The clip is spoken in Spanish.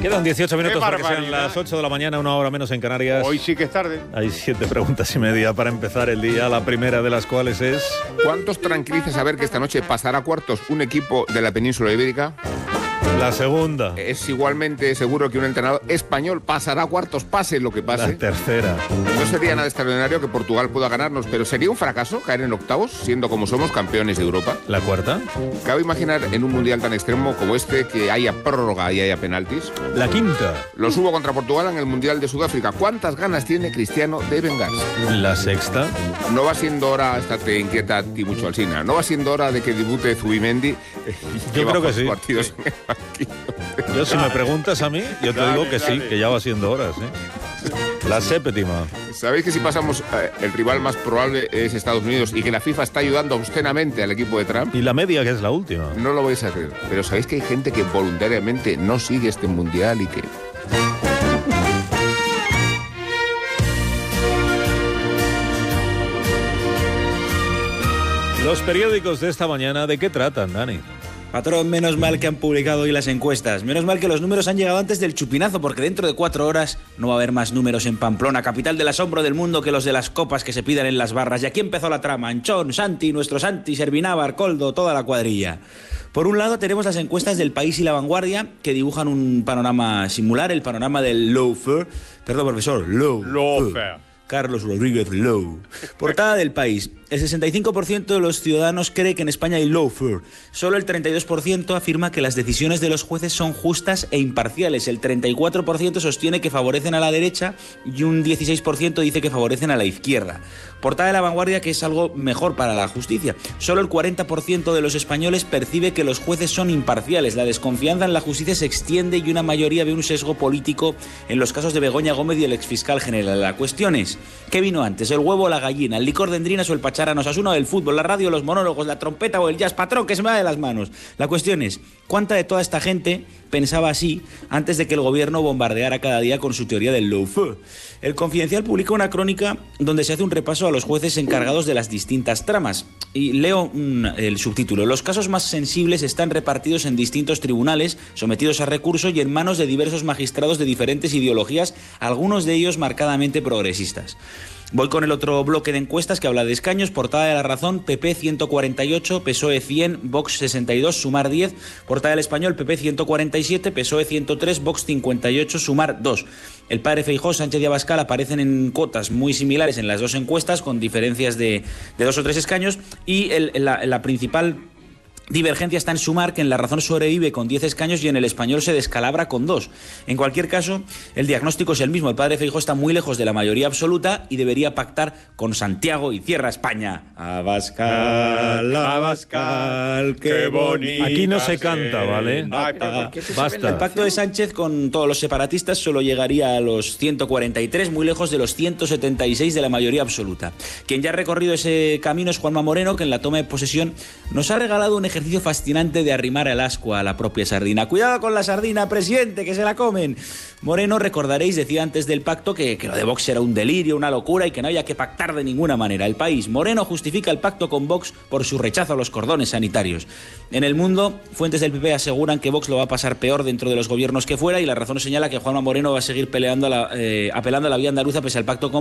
Quedan 18 minutos para que sean las 8 de la mañana, una hora menos en Canarias. Hoy sí que es tarde. Hay 7 preguntas y media para empezar el día, la primera de las cuales es... ¿Cuántos tranquiliza saber que esta noche pasará a cuartos un equipo de la península ibérica? La segunda. Es igualmente seguro que un entrenador español pasará a cuartos, pase lo que pase. La tercera. No sería nada extraordinario que Portugal pueda ganarnos, pero sería un fracaso caer en octavos, siendo como somos campeones de Europa. La cuarta. Cabe imaginar en un mundial tan extremo como este que haya prórroga y haya penaltis. La quinta. Los hubo contra Portugal en el mundial de Sudáfrica. ¿Cuántas ganas tiene Cristiano de vengarse? La sexta. No va siendo hora, estate inquieta y mucho Alsina, no va siendo hora de que debute Zubimendi. Yo creo que sí. Partidos en el banquillo. Yo, si me preguntas a mí, yo te digo que sí, que ya va siendo horas, ¿eh? La séptima. ¿Sabéis que si pasamos, el rival más probable es Estados Unidos y que la FIFA está ayudando obscenamente al equipo de Trump? Y la media, que es la última. No lo vais a creer, pero ¿sabéis que hay gente que voluntariamente no sigue este mundial y que... Los periódicos de esta mañana, ¿de qué tratan, Dani? Patrón, menos mal que han publicado hoy las encuestas. Menos mal que los números han llegado antes del chupinazo, porque dentro de 4 horas no va a haber más números en Pamplona, capital del asombro del mundo, que los de las copas que se pidan en las barras. Y aquí empezó la trama. Anchón, Santi, nuestro Santi, Servinávar, Coldo, toda la cuadrilla. Por un lado tenemos las encuestas del País y La Vanguardia, que dibujan un panorama similar, el panorama del lawfare. Perdón, profesor, lawfare. Carlos Rodríguez Lowe. Portada del País. El 65% de los ciudadanos cree que en España hay lawfare. Solo el 32% afirma que las decisiones de los jueces son justas e imparciales. El 34% sostiene que favorecen a la derecha y un 16% dice que favorecen a la izquierda. Portada de La Vanguardia, que es algo mejor para la justicia. Solo el 40% de los españoles percibe que los jueces son imparciales. La desconfianza en la justicia se extiende y una mayoría ve un sesgo político en los casos de Begoña Gómez y el exfiscal general. La cuestión es, ¿qué vino antes, el huevo o la gallina, el licor de endrinas o el pacharano, Osasuna del fútbol, la radio, los monólogos, la trompeta o el jazz? Patrón, que se me va de las manos. La cuestión es, ¿cuánta de toda esta gente pensaba así antes de que el gobierno bombardeara cada día con su teoría del lawfare? El Confidencial publica una crónica donde se hace un repaso a los jueces encargados de las distintas tramas. Y leo el subtítulo. Los casos más sensibles están repartidos en distintos tribunales, sometidos a recurso y en manos de diversos magistrados de diferentes ideologías, algunos de ellos marcadamente progresistas. Voy con el otro bloque de encuestas que habla de escaños. Portada de La Razón, PP 148, PSOE 100, Vox 62, Sumar 10. Portada del Español, PP 147, PSOE 103, Vox 58, Sumar 2. El padre Feijóo, Sánchez y Abascal aparecen en cuotas muy similares en las dos encuestas, con diferencias de 2 o 3 escaños. Y la principal divergencia está en Sumar, que en La Razón sobrevive con 10 escaños y en el Español se descalabra con 2. En cualquier caso, el diagnóstico es el mismo. El padre Feijóo está muy lejos de la mayoría absoluta y debería pactar con Santiago y cierra España. Abascal, Abascal, qué bonito. Aquí no se canta, ¿vale? Basta. El pacto de Sánchez con todos los separatistas solo llegaría a los 143, muy lejos de los 176 de la mayoría absoluta. Quien ya ha recorrido ese camino es Juanma Moreno, que en la toma de posesión nos ha regalado un ejercicio fascinante de arrimar el ascua a la propia sardina. Cuidado con la sardina, presidente, que se la comen. Moreno, recordaréis, decía antes del pacto que lo de Vox era un delirio, una locura y que no había que pactar de ninguna manera. El País. Moreno justifica el pacto con Vox por su rechazo a los cordones sanitarios. En El Mundo, fuentes del PP aseguran que Vox lo va a pasar peor dentro de los gobiernos que fuera, y La Razón señala que Juanma Moreno va a seguir apelando a la vía andaluza pese al pacto con